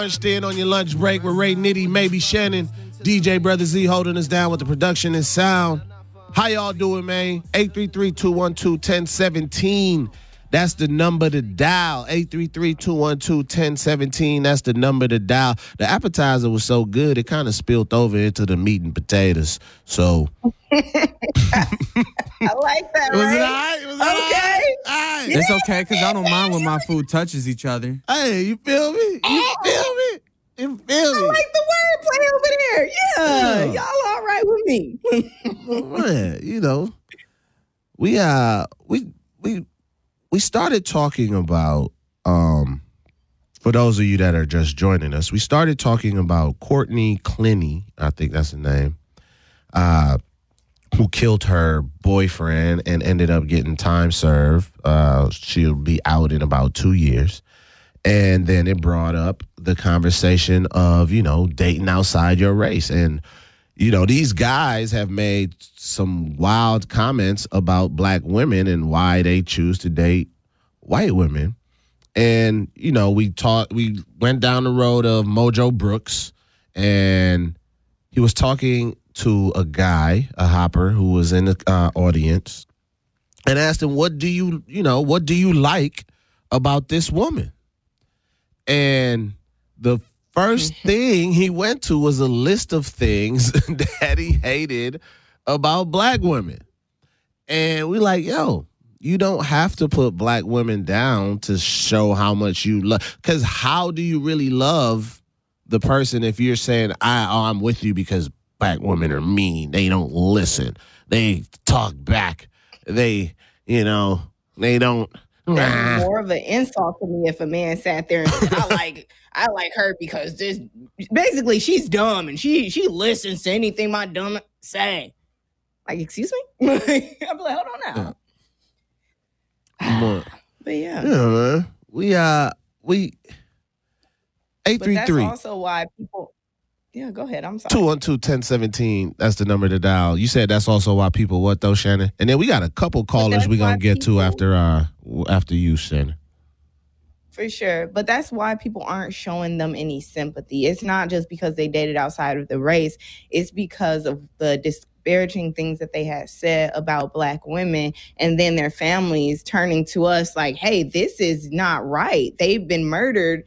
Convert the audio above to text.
Punched in on your lunch break with Ray Nitty, maybe Shannon, DJ Brother Z holding us down with the production and sound. How y'all doing, man? 833-212-1017. That's the number to dial. 833-212-1017. That's the number to dial. The appetizer was so good, it kind of spilled over into the meat and potatoes. So I like that, was right? it all right? Was it Okay. all right? It's okay because I don't mind when my food touches each other. Hey, you feel me? You feel me? You feel me? I like the wordplay over there. Yeah, y'all all right with me. Man, you know, we started talking about for those of you that are just joining us, we started talking about Courtney Clenny, I think that's the name, who killed her boyfriend and ended up getting time served. She'll be out in about 2 years. And then it brought up the conversation of, you know, dating outside your race. And, you know, these guys have made some wild comments about black women and why they choose to date white women. And, you know, we went down the road of Mojo Brooks, and he was talking to a guy, a hopper, who was in the audience, and asked him, what do you like about this woman? And the first thing he went to was a list of things that he hated about black women. And we like, yo, you don't have to put black women down to show how much you love. Because how do you really love the person if you're saying, I'm with you because black women are mean. They don't listen. They talk back. They don't. That's more of an insult to me if a man sat there and said, I like her because this basically she's dumb and she listens to anything my dumb say. Like, excuse me? I'm like, hold on now. But yeah. Yeah, man. We 833. But that's also why people. Yeah, go ahead. I'm sorry. 212-1017. That's the number to dial. You said that's also why people what though, Shannon? And then we got a couple callers we're gonna get to after you, Shannon. For sure. But that's why people aren't showing them any sympathy. It's not just because they dated outside of the race. It's because of the disparaging things that they had said about black women, and then their families turning to us like, hey, this is not right. They've been murdered